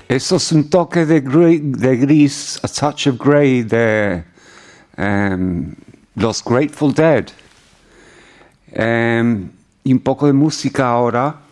Eso es un toque de gris, a touch of grey de los Grateful Dead. Y un poco de música ahora.